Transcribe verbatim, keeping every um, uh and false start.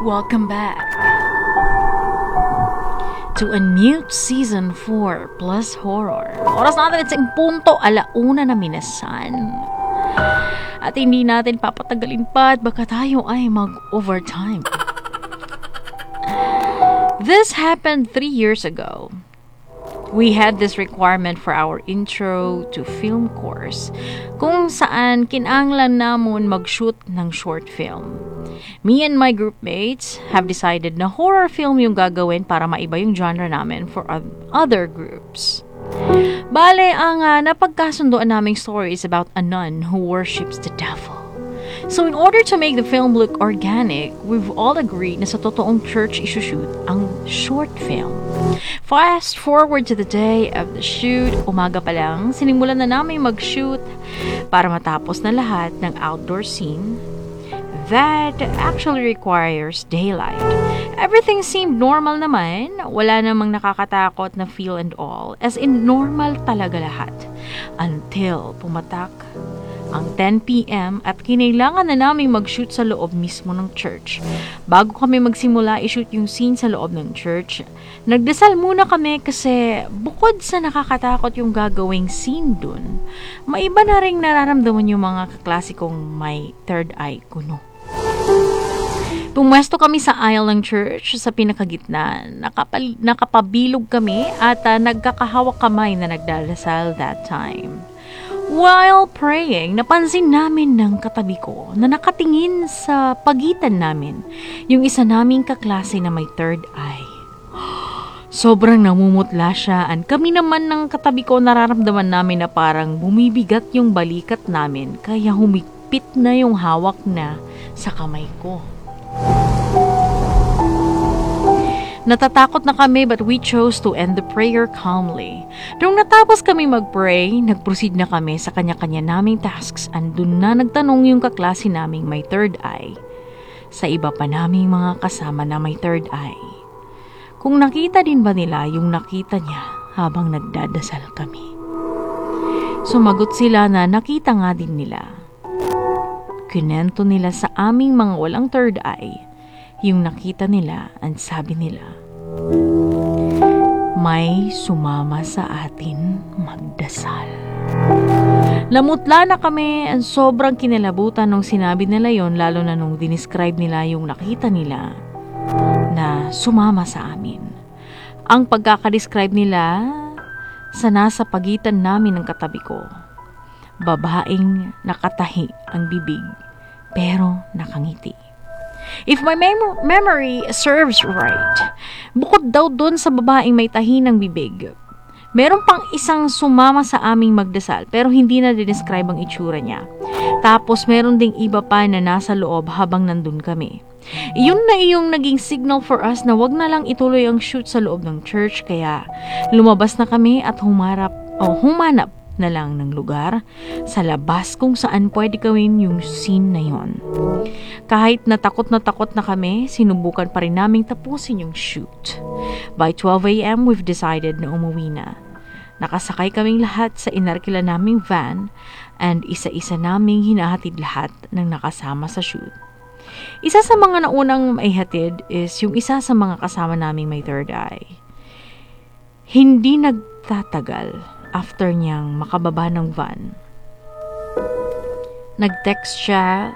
Welcome back to Unmute Season four plus Horror. Oras natin sa impunto, alauna na minasan. At hindi natin papatagalin pa at baka tayo ay mag-overtime. This happened three years ago. We had this requirement for our intro to film course kung saan kinanglan namon mag-shoot ng short film. Me and my group mates have decided na horror film yung gagawin para maiba yung genre namin for other groups. Bale, ang uh, napagkasundoan naming story is about a nun who worships the devil. So in order to make the film look organic, we've all agreed na sa totoong church isushoot ang short film. Fast forward to the day of the shoot, umaga pa lang, sinimulan na namin mag-shoot para matapos na lahat ng outdoor scene that actually requires daylight. Everything seemed normal naman, wala namang nakakatakot na feel and all, as in normal talaga lahat. Until pumatak ang ten p.m. at kinailangan na naming mag-shoot sa loob mismo ng church. Bago kami magsimula i-shoot yung scene sa loob ng church, nagdasal muna kami kasi bukod sa nakakatakot yung gagawing scene dun, maiba na rin nararamdaman yung mga kaklasikong may third eye kuno. Pumwesto kami sa aisle ng church sa pinakagitna. Nakapal- nakapabilog kami at uh, nagkakahawak kamay na nagdadasal that time. While praying, napansin namin ng katabi ko na nakatingin sa pagitan namin yung isa naming kaklase na may third eye. Sobrang namumutla siya and kami naman ng katabi ko nararamdaman namin na parang bumibigat yung balikat namin kaya humigpit na yung hawak na sa kamay ko. Natatakot na kami but we chose to end the prayer calmly. Nung natapos kami mag-pray, nag-proceed na kami sa kanya-kanya naming tasks and dun na nagtanong yung kaklase naming may third eye sa iba pa naming mga kasama na may third eye. Kung nakita din ba nila yung nakita niya habang nagdadasal kami. Sumagot sila na nakita nga din nila. Kinento nila sa aming mga walang third eye yung nakita nila and sabi nila, may sumama sa atin magdasal. Namutla na kami and sobrang kinalabutan nung sinabi nila yon, lalo na nung dinescribe nila yung nakita nila na sumama sa amin. Ang pagkakadescribe nila sa nasa pagitan namin ng katabi ko, babaeng nakatahi ang bibig pero nakangiti. If my mem- memory serves right, bukod daw doon sa babaeng may tahi ng bibig, meron pang isang sumama sa aming magdasal pero hindi na dinescribe ang itsura niya. Tapos meron ding iba pa na nasa loob habang nandun kami. Iyon na iyong naging signal for us na wag na lang ituloy ang shoot sa loob ng church kaya lumabas na kami at humarap o humanap na lang ng lugar sa labas kung saan pwede gawin yung scene na yon. Kahit natakot na takot na kami, sinubukan pa rin naming tapusin yung shoot. By twelve a.m. we've decided na umuwi na. Nakasakay kaming lahat sa inarkila naming van and isa-isa naming hinahatid lahat ng nakasama sa shoot. Isa sa mga naunang maihatid is yung isa sa mga kasama naming may third eye. Hindi nagtatagal after niyang makababa ng van. Nag-text siya